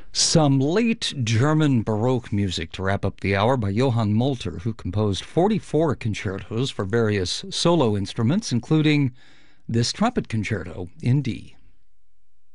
Some late German Baroque music to wrap up the hour by Johann Molter, who composed 44 concertos for various solo instruments, including this trumpet concerto in D.